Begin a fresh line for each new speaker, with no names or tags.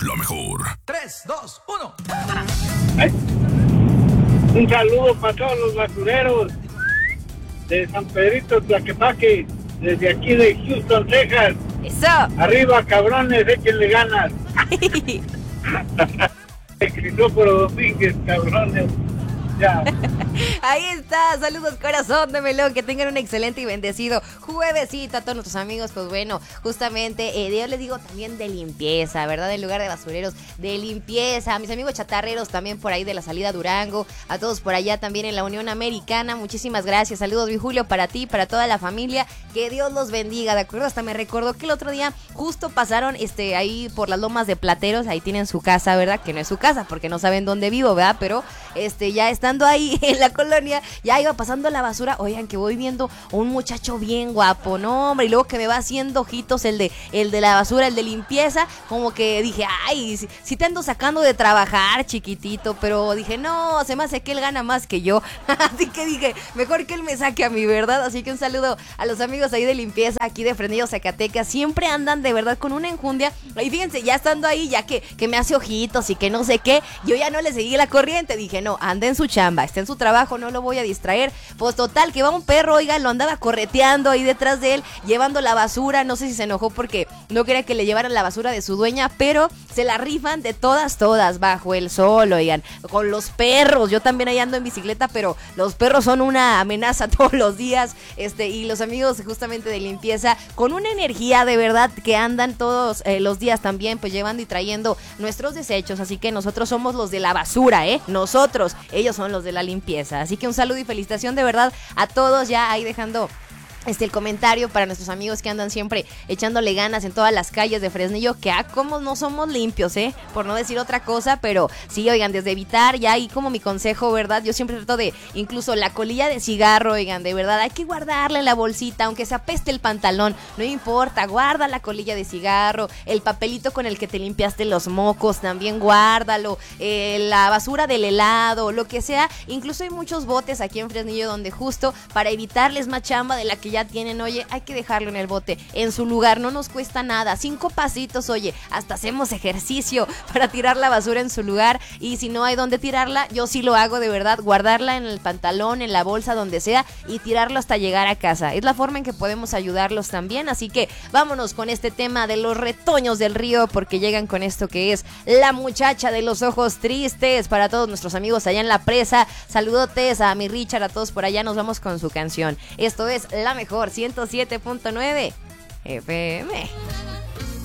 la mejor.
3, 2, 1.
Un saludo para todos los basureros de San Pedrito Tlaquepaque, desde aquí de Houston, Texas.
¡Eso!
Arriba, cabrones, échenle ganas. Cristóforo Domínguez, cabrones. Ya.
Ahí está, saludos corazón de melón, que tengan un excelente y bendecido juevesito a todos nuestros amigos. Pues bueno, justamente yo les digo también de limpieza, ¿verdad? En lugar de basureros, de limpieza, a mis amigos chatarreros también por ahí de la salida Durango, a todos por allá también en la Unión Americana, muchísimas gracias, saludos mi Julio para ti, para toda la familia, que Dios los bendiga, ¿de acuerdo? Hasta me recordó que el otro día justo pasaron ahí por las lomas de Plateros, ahí tienen su casa, ¿verdad? Que no es su casa porque no saben dónde vivo, ¿verdad? Pero ya estando ahí en la colonia, ya iba pasando la basura, oigan que voy viendo un muchacho bien guapo, no hombre, y luego que me va haciendo ojitos el de la basura, el de limpieza, como que dije, ay, si te ando sacando de trabajar, chiquitito, pero dije, no, se me hace que él gana más que yo, así que dije, mejor que él me saque a mí, ¿verdad? Así que un saludo a los amigos ahí de limpieza, aquí de Fresnillo, Zacatecas, siempre andan de verdad con una enjundia, y fíjense, ya estando ahí, ya que me hace ojitos y que no sé qué, yo ya no le seguí la corriente, dije, no, anda en su chamba, está en su trabajo, no lo voy a distraer. Pues total, que va un perro, oiga, lo andaba correteando ahí detrás de él, llevando la basura, no sé si se enojó porque no quería que le llevaran la basura de su dueña, pero se la rifan de todas, bajo el sol, oigan, con los perros, yo también ahí ando en bicicleta, pero los perros son una amenaza todos los días, y los amigos justamente de limpieza, con una energía de verdad que andan todos los días también, pues llevando y trayendo nuestros desechos, así que nosotros somos los de la basura, nosotros, ellos son los de la limpieza, así que un saludo y felicitación de verdad a todos, ya ahí dejando el comentario para nuestros amigos que andan siempre echándole ganas en todas las calles de Fresnillo, que como no somos limpios, por no decir otra cosa, pero sí, oigan, desde evitar, ya ahí como mi consejo, ¿verdad? Yo siempre trato de, incluso la colilla de cigarro, oigan, de verdad, hay que guardarla en la bolsita, aunque se apeste el pantalón, no importa, guarda la colilla de cigarro, el papelito con el que te limpiaste los mocos, también guárdalo, la basura del helado, lo que sea, incluso hay muchos botes aquí en Fresnillo donde justo para evitarles más chamba de la que ya tienen, oye, hay que dejarlo en el bote, en su lugar, no nos cuesta nada, 5 pasitos, oye, hasta hacemos ejercicio para tirar la basura en su lugar, y si no hay donde tirarla, yo sí lo hago de verdad, guardarla en el pantalón, en la bolsa, donde sea, y tirarlo hasta llegar a casa, es la forma en que podemos ayudarlos también, así que vámonos con este tema de los retoños del río, porque llegan con esto que es la muchacha de los ojos tristes, para todos nuestros amigos allá en la presa, saludotes a mi Richard, a todos por allá, nos vamos con su canción, esto es La Mejor 107.9 FM.